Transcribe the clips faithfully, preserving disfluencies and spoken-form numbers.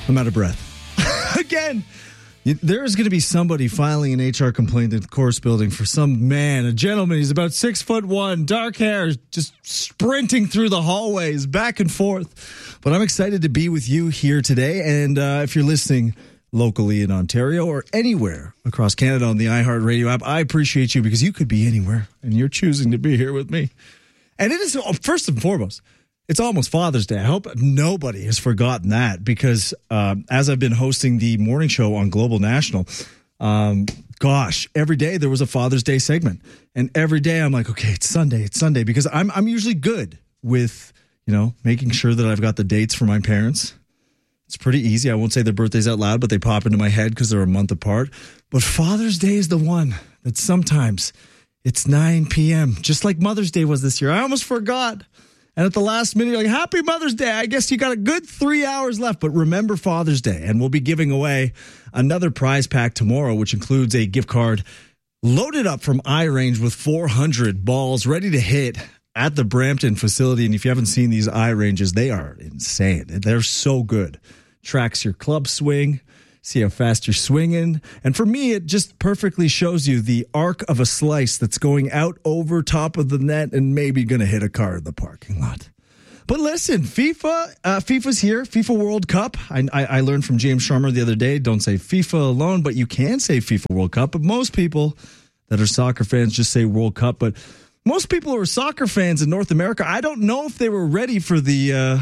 I'm out of breath. Again, there's going to be somebody filing an H R complaint at the course building for some man, a gentleman. He's about six foot one, dark hair, just sprinting through the hallways back and forth. But I'm excited to be with you here today. And uh, if you're listening locally in Ontario or anywhere across Canada on the iHeartRadio app, I appreciate you because you could be anywhere and you're choosing to be here with me. And it is, first and foremost, it's almost Father's Day. I hope nobody has forgotten that because um, as I've been hosting the morning show on Global National, um, gosh, every day there was a Father's Day segment. And every day I'm like, okay, it's Sunday, it's Sunday. Because I'm I'm usually good with, you know, making sure that I've got the dates for my parents. It's pretty easy. I won't say their birthdays out loud, but they pop into my head because they're a month apart. But Father's Day is the one that sometimes it's nine p.m., just like Mother's Day was this year. I almost forgot. And at the last minute, you're like, Happy Mother's Day. I guess you got a good three hours left. But remember Father's Day. And we'll be giving away another prize pack tomorrow, which includes a gift card loaded up from iRange with four hundred balls ready to hit at the Brampton facility. And if you haven't seen these iRanges, they are insane. They're so good. Tracks your club swing. See how fast you're swinging. And for me, it just perfectly shows you the arc of a slice that's going out over top of the net and maybe going to hit a car in the parking lot. But listen, FIFA, uh, FIFA's here, FIFA World Cup. I, I, I learned from James Sharmer the other day, don't say FIFA alone, but you can say FIFA World Cup. But most people that are soccer fans just say World Cup. But most people who are soccer fans in North America, I don't know if they were ready for the uh,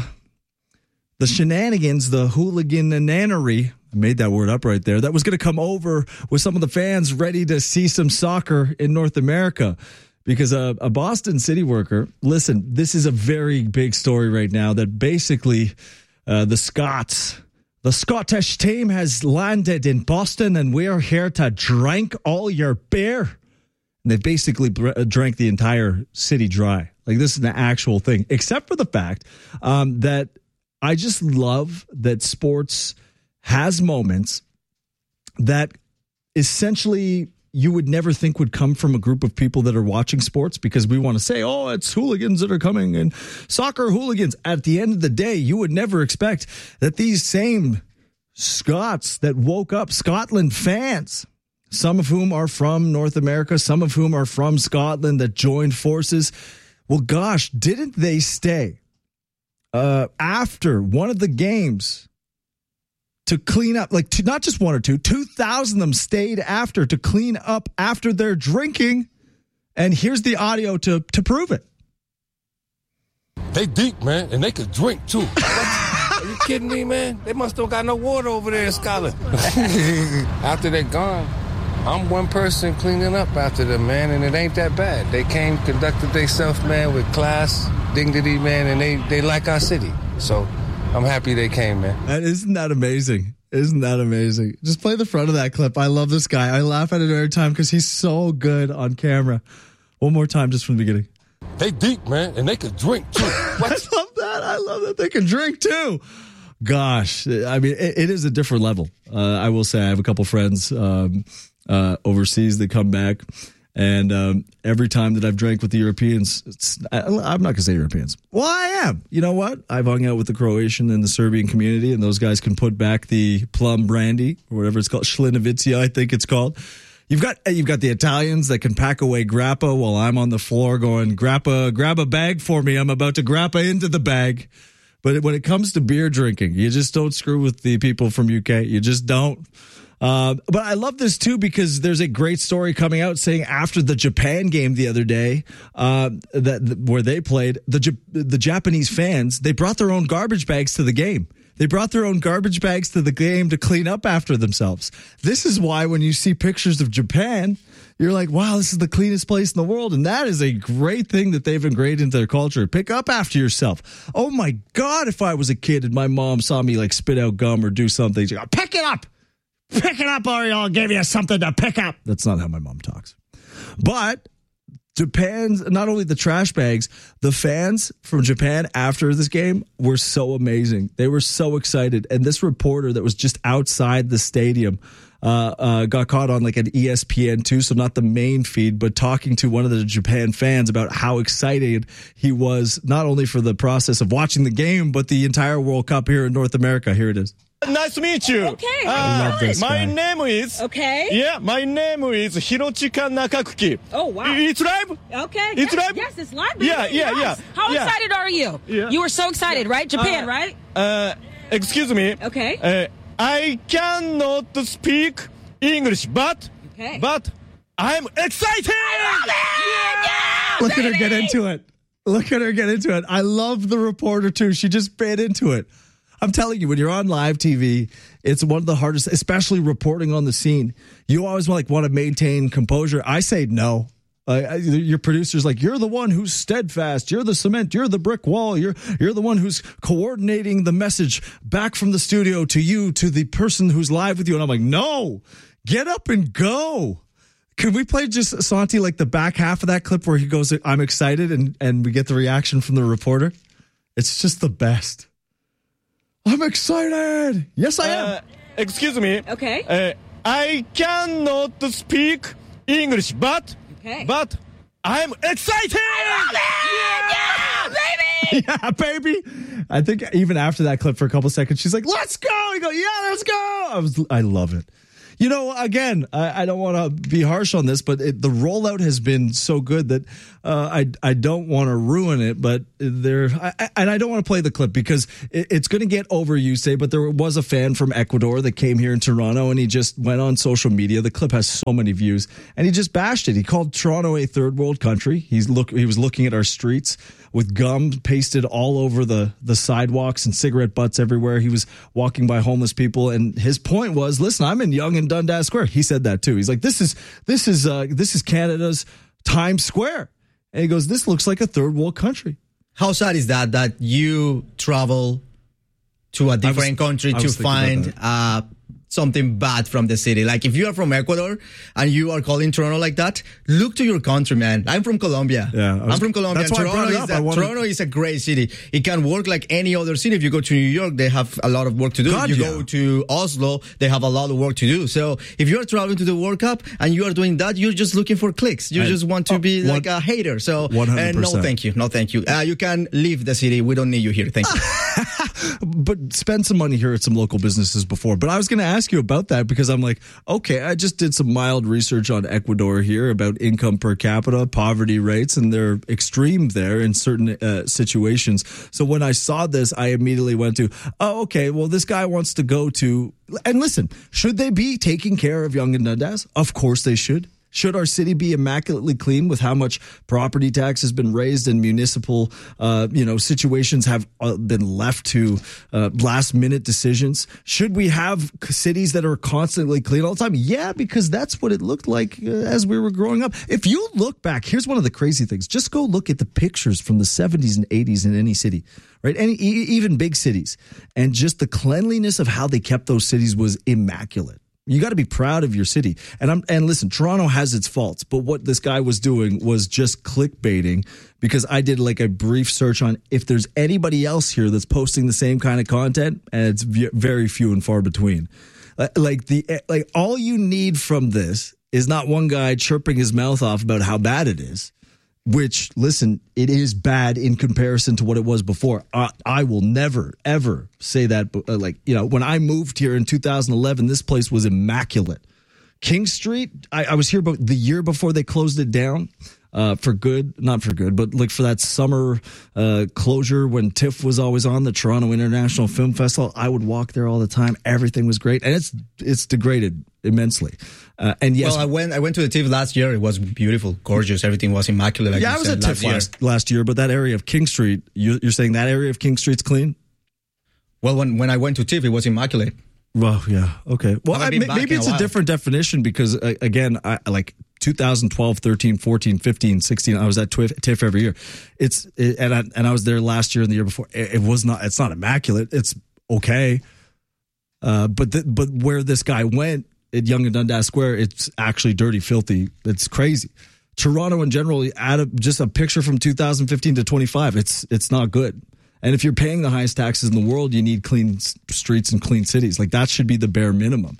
the shenanigans, the hooligan-nanery. I made that word up right there. That was going to come over with some of the fans ready to see some soccer in North America. Because a, a Boston City worker, listen, this is a very big story right now that basically uh, the Scots, the Scottish team has landed in Boston and we're here to drink all your beer. And they basically drank the entire city dry. Like this is an actual thing, except for the fact um, that I just love that sports has moments that essentially you would never think would come from a group of people that are watching sports because we want to say, oh, it's hooligans that are coming and soccer hooligans. At the end of the day, you would never expect that these same Scots that woke up, Scotland fans, some of whom are from North America, some of whom are from Scotland that joined forces. Well, gosh, didn't they stay uh, after one of the games to clean up, like to, not just one or two, two thousand of them stayed after to clean up after their drinking. And here's the audio to, to prove it. They deep, man, and they could drink too. Are you kidding me, man? They must don't got no water over there in Scotland. After they're gone, I'm one person cleaning up after them, man, and it ain't that bad. They came, conducted themselves, man, with class, dignity, man, and they, they like our city. So I'm happy they came, man. And isn't that amazing? Isn't that amazing? Just play the front of that clip. I love this guy. I laugh at it every time because he's so good on camera. One more time, just from the beginning. They deep, man, and they could drink too. What? I love that. I love that they can drink too. Gosh, I mean, it, it is a different level. Uh, I will say I have a couple friends um, uh, overseas that come back. And um, every time that I've drank with the Europeans, it's, I, I'm not going to say Europeans. Well, I am. You know what? I've hung out with the Croatian and the Serbian community, and those guys can put back the plum brandy or whatever it's called, Slinovica, I think it's called. You've got you've got the Italians that can pack away grappa while I'm on the floor going, grappa, grab a bag for me. I'm about to grappa into the bag. But when it comes to beer drinking, you just don't screw with the people from U K. You just don't. Uh, but I love this, too, because there's a great story coming out saying after the Japan game the other day uh, that where they played, the the Japanese fans, they brought their own garbage bags to the game. They brought their own garbage bags to the game to clean up after themselves. This is why when you see pictures of Japan, you're like, wow, this is the cleanest place in the world. And that is a great thing that they've ingrained into their culture. Pick up after yourself. Oh, my God, if I was a kid and my mom saw me like spit out gum or do something, she'd go, pick it up. Pick it up or I'll give you something to pick up. That's not how my mom talks. But Japan's, not only the trash bags, the fans from Japan after this game were so amazing. They were so excited. And this reporter that was just outside the stadium uh, uh, got caught on like an E S P N two, so not the main feed, but talking to one of the Japan fans about how excited he was, not only for the process of watching the game, but the entire World Cup here in North America. Here it is. Nice to meet you. Okay, Uh, I love this my guy. name is. Okay. Yeah, my name is Hirochika Nakakuki. Oh, wow. It's live? Okay. It's yes, live? Yes, it's live. Baby. Yeah, yeah, yes. yeah. How Yeah. excited are you? Yeah. You were so excited, right? Japan, Uh, right? Uh, excuse me. Okay. Uh, I cannot speak English, but Okay. but I'm excited. Yeah, Look at her get baby! into it. Look at her get into it. I love the reporter too. She just bit into it. I'm telling you, when you're on live T V, it's one of the hardest, especially reporting on the scene. You always like want to maintain composure. I say no. Uh, your producer's like, you're the one who's steadfast. You're the cement. You're the brick wall. You're you're the one who's coordinating the message back from the studio to you, to the person who's live with you. And I'm like, no, get up and go. Can we play just Santi, like the back half of that clip where he goes, I'm excited, and, and we get the reaction from the reporter? It's just the best. I'm excited. Yes, I am. Uh, excuse me. Okay. Uh, I cannot speak English, but Okay. but I'm excited. Yeah, baby! Yeah, baby. I think even after that clip for a couple seconds, she's like, let's go. I go, yeah, let's go. I was, I love it. You know, again, I, I don't want to be harsh on this, but it, the rollout has been so good that uh, I I don't want to ruin it. But there, I, I- and I don't want to play the clip because it, it's going to get overused. Say, but there was a fan from Ecuador that came here in Toronto, and he just went on social media. The clip has so many views, and he just bashed it. He called Toronto a third world country. He's look. He was looking at our streets with gum pasted all over the, the sidewalks and cigarette butts everywhere. He was walking by homeless people, and his point was, listen, I'm in Yonge and Dundas Square. He said that too. He's like, this is this is uh, this is Canada's Times Square. And he goes, this looks like a third world country. How sad is that, that you travel to a different country I to was thinking find about uh, something bad from the city? Like, if you are from Ecuador and you are calling Toronto like that, look to your country, man. I'm from Colombia. Yeah, I was- I'm from Colombia. that's why I Toronto, brought it is up. a, I wanted- Toronto is a great city. It can work like any other city. If you go to New York, they have a lot of work to do. God, if you yeah. go to Oslo, they have a lot of work to do. So if you are traveling to the World Cup and you are doing that, you're just looking for clicks. You I- just want to oh, be one- like a hater. So one hundred uh, no, percent. thank you. No, thank you. Uh, you can leave the city. We don't need you here. Thank you. But spend some money here at some local businesses before. But I was going to ask you about that because I'm like, okay, I just did some mild research on Ecuador here about income per capita, poverty rates, and they're extreme there in certain uh, situations. So when I saw this, I immediately went to, oh, okay, well, this guy wants to go to, and listen, should they be taking care of Yonge and Dundas? Of course they should. Should our city be immaculately clean with how much property tax has been raised and municipal, uh, you know, situations have uh, been left to uh, last minute decisions? Should we have cities that are constantly clean all the time? Yeah, because that's what it looked like uh, as we were growing up. If you look back, here's one of the crazy things. Just go look at the pictures from the seventies and eighties in any city, right? Any, e- even big cities. And just the cleanliness of how they kept those cities was immaculate. You got to be proud of your city. And I'm and listen, Toronto has its faults, but what this guy was doing was just clickbaiting because I did like a brief search on if there's anybody else here that's posting the same kind of content, and it's v- very few and far between. Like the like all you need from this is not one guy chirping his mouth off about how bad it is. Which, listen, it is bad in comparison to what it was before. I, I will never, ever say that. But, uh, like, you know, when I moved here in two thousand eleven, this place was immaculate. King Street, I, I was here about the year before they closed it down uh, for good. Not for good, but like for that summer uh, closure when TIFF was always on, the Toronto International Film Festival. I would walk there all the time. Everything was great. And it's it's degraded immensely. Uh, and yes, Well, I went I went to the TIFF last year. It was beautiful, gorgeous. Everything was immaculate. Like yeah, you I was said, at TIFF year. last, last year, but that area of King Street, you, you're saying that area of King Street's clean? Well, when, when I went to TIFF, it was immaculate. Well, yeah, okay. Well, Haven't I, been may- back maybe in a it's a while. different definition because, uh, again, I like twenty twelve, thirteen, fourteen, fifteen, sixteen. I was at TIFF, TIFF every year. It's it, and I, and I was there last year and the year before. It, it was not. It's not immaculate. It's okay. Uh, but the, but where this guy went at Yonge and Dundas Square, it's actually dirty, filthy. It's crazy. Toronto in general, add a, just a picture from two thousand fifteen to twenty-five. It's it's not good. And if you're paying the highest taxes in the world, you need clean s- streets and clean cities. Like that should be the bare minimum.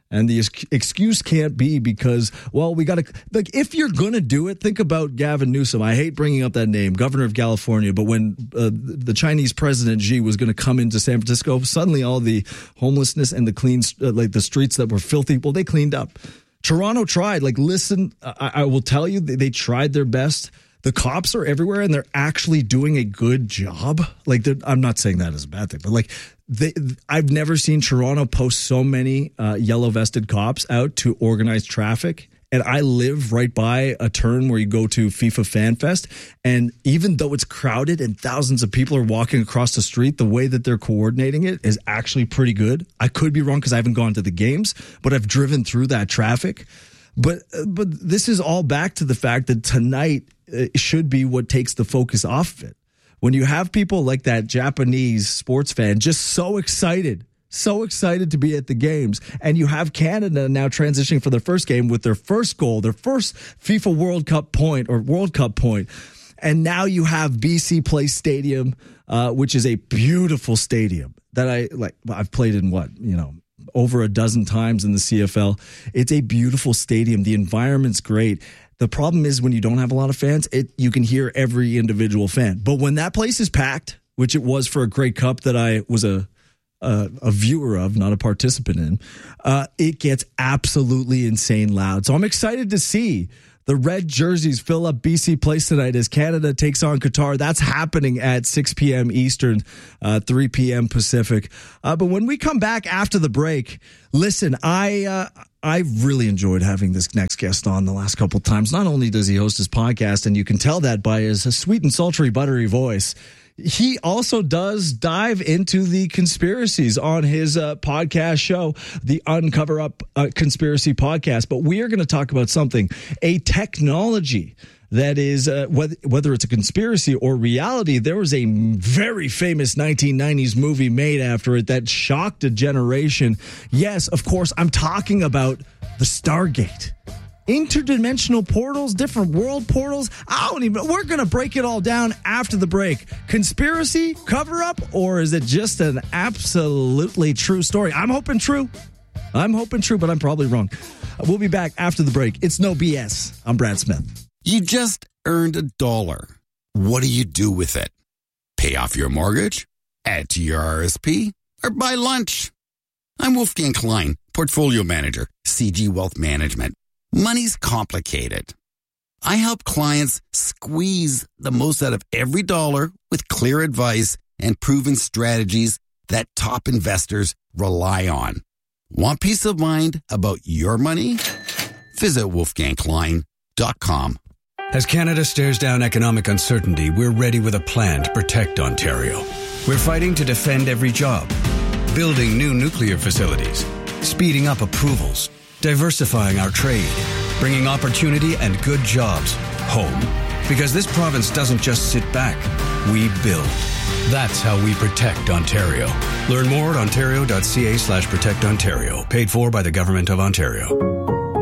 And the ex- excuse can't be because, well, we got to, like, if you're going to do it, think about Gavin Newsom. I hate bringing up that name, governor of California. But when uh, the Chinese president Xi was going to come into San Francisco, suddenly all the homelessness and the clean, uh, like the streets that were filthy, well, they cleaned up. Toronto tried. Like, listen, I, I will tell you, they, they tried their best. The cops are everywhere and they're actually doing a good job. Like, I'm not saying that as a bad thing, but like, they, I've never seen Toronto post so many uh, yellow vested cops out to organize traffic. And I live right by a turn where you go to FIFA Fan Fest. And even though it's crowded and thousands of people are walking across the street, the way that they're coordinating it is actually pretty good. I could be wrong because I haven't gone to the games, but I've driven through that traffic. But but this is all back to the fact that tonight should be what takes the focus off of it. When you have people like that Japanese sports fan just so excited, so excited to be at the games, and you have Canada now transitioning for their first game with their first goal, their first FIFA World Cup point or World Cup point, and now you have B C Place Stadium, uh, which is a beautiful stadium that I like. I've played in what, you know, over a dozen times in the C F L. It's a beautiful stadium. The environment's great. The problem is when you don't have a lot of fans, it you can hear every individual fan. But when that place is packed, which it was for a Grey Cup that I was a a, a viewer of, not a participant in, uh, it gets absolutely insane loud. So I'm excited to see the red jerseys fill up B C Place tonight as Canada takes on Qatar. That's happening at six p.m. Eastern, uh, three p.m. Pacific. Uh, but when we come back after the break, listen, I uh, I really enjoyed having this next guest on the last couple of times. Not only does he host his podcast, and you can tell that by his sweet and sultry, buttery voice, he also does dive into the conspiracies on his uh, podcast show, the Uncover Up uh, Conspiracy Podcast. But we are going to talk about something, a technology that is, uh, whether, whether it's a conspiracy or reality. There was a very famous nineteen nineties movie made after it that shocked a generation. Yes, of course, I'm talking about the Stargate. Interdimensional portals, different world portals. I don't even, we're going to break it all down after the break. Conspiracy, cover up, or is it just an absolutely true story? I'm hoping true. I'm hoping true, but I'm probably wrong. We'll be back after the break. It's No B S. I'm Brad Smith. You just earned a dollar. What do you do with it? Pay off your mortgage? Add to your R S P? Or buy lunch? I'm Wolfgang Klein, Portfolio Manager, C G Wealth Management. Money's complicated. I help clients squeeze the most out of every dollar with clear advice and proven strategies that top investors rely on. Want peace of mind about your money? Visit wolfgang klein dot com. As Canada stares down economic uncertainty, we're ready with a plan to protect Ontario. We're fighting to defend every job, building new nuclear facilities, speeding up approvals, diversifying our trade, bringing opportunity and good jobs home. Because this province doesn't just sit back, we build. That's how we protect Ontario. Learn more at ontario.ca slash protect Ontario. Paid for by the Government of Ontario.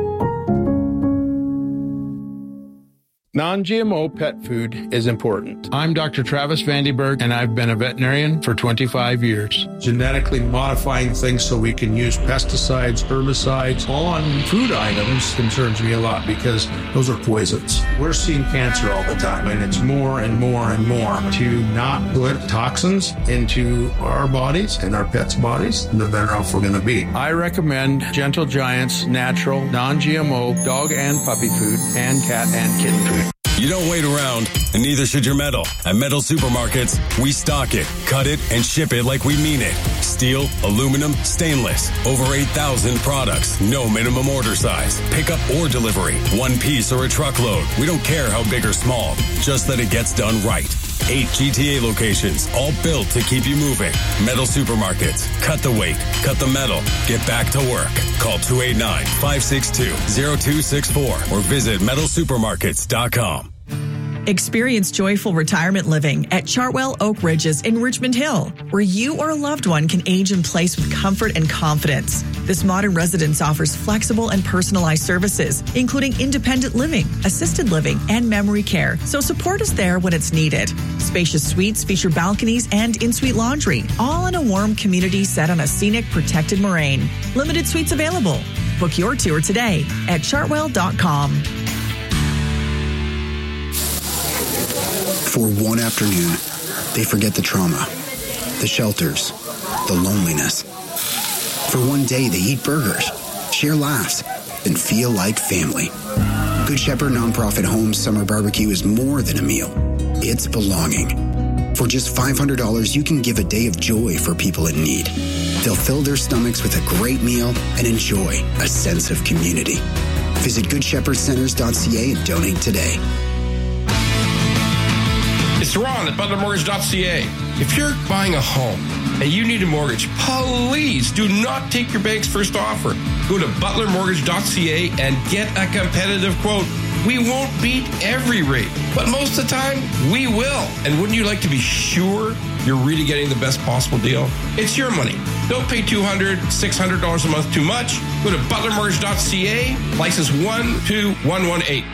Non-G M O pet food is important. I'm Doctor Travis Vandenberg, and I've been a veterinarian for twenty-five years. Genetically modifying things so we can use pesticides, herbicides on food items concerns me a lot because those are poisons. We're seeing cancer all the time, and it's more and more and more. To not put toxins into our bodies and our pets' bodies, the better off we're going to be. I recommend Gentle Giant's natural, non-G M O dog and puppy food and cat and kitten food. You don't wait around, and neither should your metal. At Metal Supermarkets, we stock it, cut it, and ship it like we mean it. Steel, aluminum, stainless. Over eight thousand products. No minimum order size. Pickup or delivery. One piece or a truckload. We don't care how big or small. Just that it gets done right. Eight G T A locations, all built to keep you moving. Metal Supermarkets. Cut the weight. Cut the metal. Get back to work. Call two eight nine, five six two, zero two six four or visit metal supermarkets dot com. Experience joyful retirement living at Chartwell Oak Ridges in Richmond Hill, where you or a loved one can age in place with comfort and confidence. This modern residence offers flexible and personalized services, including independent living, assisted living, and memory care, so support is there when it's needed. Spacious suites feature balconies and in-suite laundry, all in a warm community set on a scenic, protected moraine. Limited suites available. Book your tour today at chartwell dot com. For one afternoon, they forget the trauma, the shelters, the loneliness. For one day, they eat burgers, share laughs, and feel like family. Good Shepherd Nonprofit Homes Summer Barbecue is more than a meal. It's belonging. For just five hundred dollars, you can give a day of joy for people in need. They'll fill their stomachs with a great meal and enjoy a sense of community. Visit good shepherd centers dot c a and donate today. It's Ron at butler mortgage dot c a. If you're buying a home and you need a mortgage, please do not take your bank's first offer. Go to butler mortgage dot c a and get a competitive quote. We won't beat every rate, but most of the time, we will. And wouldn't you like to be sure you're really getting the best possible deal? It's your money. Don't pay two hundred dollars, six hundred dollars a month too much. Go to butler mortgage dot c a, license one two one one eight.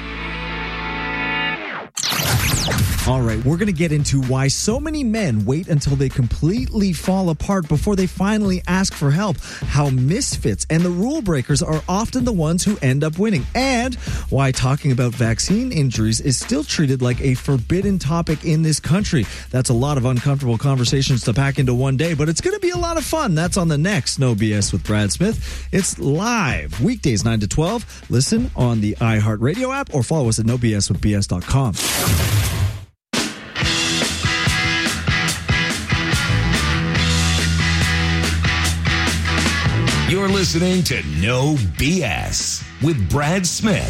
All right, we're going to get into why so many men wait until they completely fall apart before they finally ask for help, how misfits and the rule breakers are often the ones who end up winning, and why talking about vaccine injuries is still treated like a forbidden topic in this country. That's a lot of uncomfortable conversations to pack into one day, but it's going to be a lot of fun. That's on the next No B S with Brad Smith. It's live, weekdays nine to twelve. Listen on the iHeartRadio app or follow us at no b s with b s dot com. You're listening to No B S with Brad Smith.